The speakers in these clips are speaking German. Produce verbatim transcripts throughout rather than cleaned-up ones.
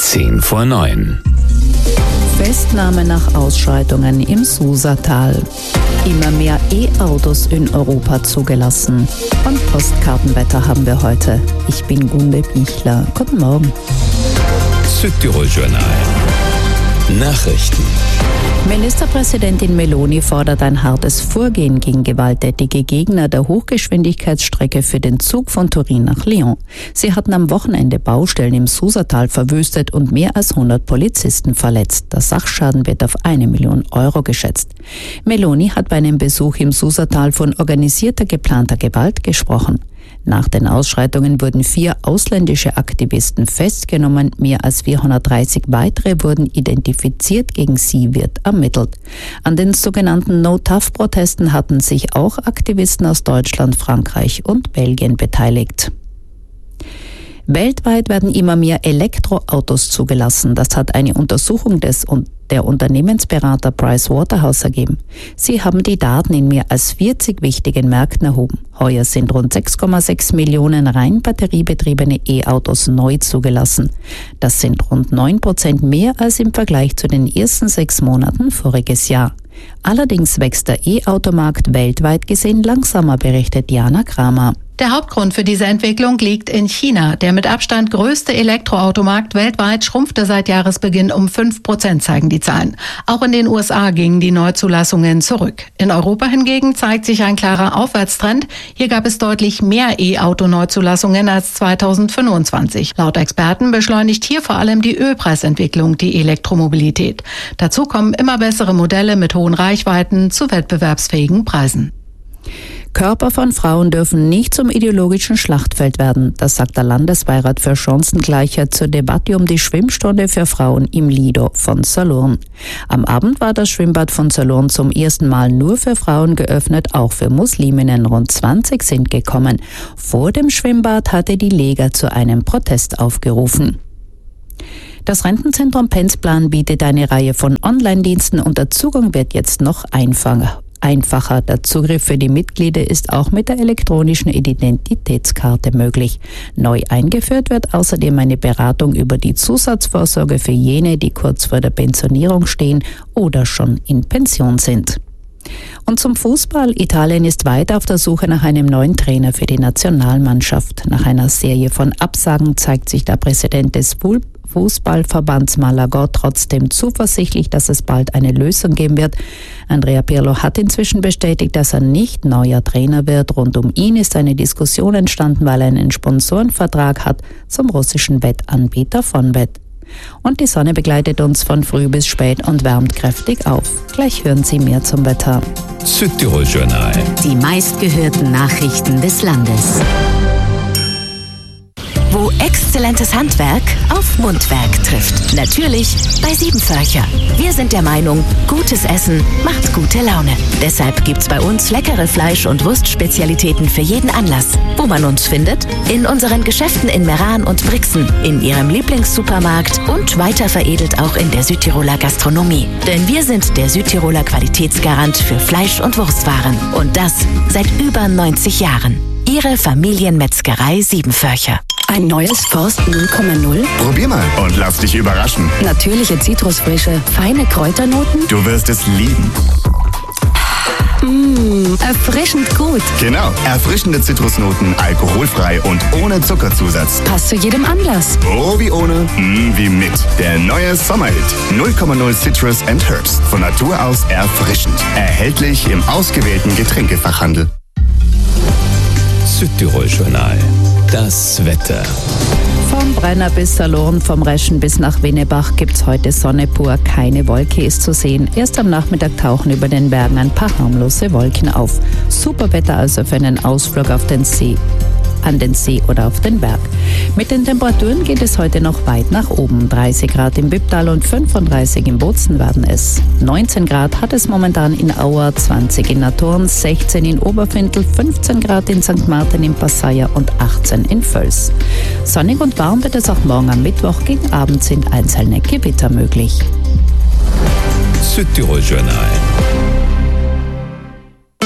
zehn vor neun. Festnahme nach Ausschreitungen im Susatal. Immer mehr E-Autos in Europa zugelassen. Und Postkartenwetter haben wir heute. Ich bin Gunde Bichler. Guten Morgen. Südtirol-Journal. Nachrichten. Ministerpräsidentin Meloni fordert ein hartes Vorgehen gegen gewalttätige Gegner der Hochgeschwindigkeitsstrecke für den Zug von Turin nach Lyon. Sie hatten am Wochenende Baustellen im Susatal verwüstet und mehr als hundert Polizisten verletzt. Der Sachschaden wird auf eine Million Euro geschätzt. Meloni hat bei einem Besuch im Susatal von organisierter geplanter Gewalt gesprochen. Nach den Ausschreitungen wurden vier ausländische Aktivisten festgenommen, mehr als vierhundertdreißig weitere wurden identifiziert, gegen sie wird ermittelt. An den sogenannten No-Tough-Protesten hatten sich auch Aktivisten aus Deutschland, Frankreich und Belgien beteiligt. Weltweit werden immer mehr Elektroautos zugelassen. Das hat eine Untersuchung des der Unternehmensberater Pricewaterhouse ergeben. Sie haben die Daten in mehr als vierzig wichtigen Märkten erhoben. Heuer sind rund sechs Komma sechs Millionen rein batteriebetriebene E-Autos neu zugelassen. Das sind rund neun Prozent mehr als im Vergleich zu den ersten sechs Monaten voriges Jahr. Allerdings wächst der E-Automarkt weltweit gesehen langsamer, berichtet Jana Kramer. Der Hauptgrund für diese Entwicklung liegt in China. Der mit Abstand größte Elektroautomarkt weltweit schrumpfte seit Jahresbeginn um fünf Prozent, zeigen die Zahlen. Auch in den U S A gingen die Neuzulassungen zurück. In Europa hingegen zeigt sich ein klarer Aufwärtstrend. Hier gab es deutlich mehr E-Auto-Neuzulassungen als zweitausendfünfundzwanzig. Laut Experten beschleunigt hier vor allem die Ölpreisentwicklung die Elektromobilität. Dazu kommen immer bessere Modelle mit hohen Reichweiten zu wettbewerbsfähigen Preisen. Körper von Frauen dürfen nicht zum ideologischen Schlachtfeld werden. Das sagt der Landesbeirat für Chancengleichheit zur Debatte um die Schwimmstunde für Frauen im Lido von Salurn. Am Abend war das Schwimmbad von Salurn zum ersten Mal nur für Frauen geöffnet, auch für Musliminnen. Rund zwanzig sind gekommen. Vor dem Schwimmbad hatte die Lega zu einem Protest aufgerufen. Das Rentenzentrum Penzplan bietet eine Reihe von Online-Diensten und der Zugang wird jetzt noch einfacher. Einfacher. Der Zugriff für die Mitglieder ist auch mit der elektronischen Identitätskarte möglich. Neu eingeführt wird außerdem eine Beratung über die Zusatzvorsorge für jene, die kurz vor der Pensionierung stehen oder schon in Pension sind. Und zum Fußball. Italien ist weiter auf der Suche nach einem neuen Trainer für die Nationalmannschaft. Nach einer Serie von Absagen zeigt sich der Präsident des Fußballverbands Malaga trotzdem zuversichtlich, dass es bald eine Lösung geben wird. Andrea Pirlo hat inzwischen bestätigt, dass er nicht neuer Trainer wird. Rund um ihn ist eine Diskussion entstanden, weil er einen Sponsorenvertrag hat zum russischen Wettanbieter Fonbet. Und die Sonne begleitet uns von früh bis spät und wärmt kräftig auf. Gleich hören Sie mehr zum Wetter. Südtirol-Journal. Die meistgehörten Nachrichten des Landes. Wo exzellentes Handwerk auf Mundwerk trifft. Natürlich bei Siebenförcher. Wir sind der Meinung, gutes Essen macht gute Laune. Deshalb gibt's bei uns leckere Fleisch- und Wurstspezialitäten für jeden Anlass. Wo man uns findet? In unseren Geschäften in Meran und Brixen, in Ihrem Lieblingssupermarkt und weiter veredelt auch in der Südtiroler Gastronomie. Denn wir sind der Südtiroler Qualitätsgarant für Fleisch- und Wurstwaren. Und das seit über neunzig Jahren. Ihre Familienmetzgerei Siebenförcher. Ein neues Forst null Komma null? Probier mal und lass dich überraschen. Natürliche Zitrusfrische, feine Kräuternoten? Du wirst es lieben. Mmh, erfrischend gut. Genau, erfrischende Zitrusnoten, alkoholfrei und ohne Zuckerzusatz. Passt zu jedem Anlass. Oh wie ohne, mm, wie mit. Der neue Sommerhit. null Komma null Citrus and Herbs. Von Natur aus erfrischend. Erhältlich im ausgewählten Getränkefachhandel. Südtirol-Journal. Das Wetter. Vom Brenner bis Salurn, vom Reschen bis nach Winnebach gibt's heute Sonne pur. Keine Wolke ist zu sehen. Erst am Nachmittag tauchen über den Bergen ein paar harmlose Wolken auf. Super Wetter also für einen Ausflug auf den See. an den See oder auf den Berg. Mit den Temperaturen geht es heute noch weit nach oben. dreißig Grad im Bübtal und fünfunddreißig im Bozen werden es. neunzehn Grad hat es momentan in Auer, zwanzig in Naturn, sechzehn in Oberfindl, fünfzehn Grad in Sankt Martin im Passaier und achtzehn in Völs. Sonnig und warm wird es auch morgen am Mittwoch. Gegen Abend sind einzelne Gewitter möglich. Südtirol-Journal.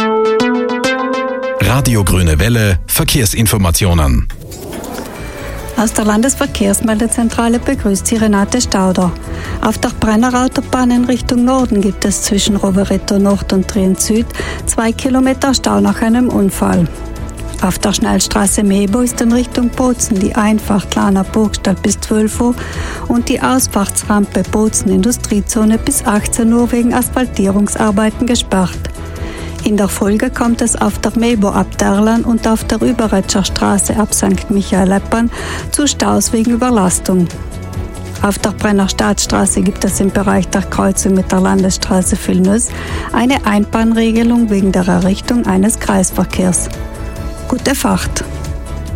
Radio Grüne Welle, Verkehrsinformationen. Aus der Landesverkehrsmeldezentrale begrüßt Sie Renate Stauder. Auf der Brenner-Autobahn in Richtung Norden gibt es zwischen Rovereto Nord und Trient Süd zwei Kilometer Stau nach einem Unfall. Auf der Schnellstraße Mebo ist in Richtung Bozen die Einfahrt Lana Burgstadt bis zwölf Uhr und die Ausfahrtsrampe Bozen Industriezone bis achtzehn Uhr wegen Asphaltierungsarbeiten gesperrt. In der Folge kommt es auf der Mebo ab Derlan und auf der Überretscher Straße ab Sankt Michael-Eppern zu Staus wegen Überlastung. Auf der Brenner Staatsstraße gibt es im Bereich der Kreuzung mit der Landesstraße Vilnius eine Einbahnregelung wegen der Errichtung eines Kreisverkehrs. Gute Fahrt!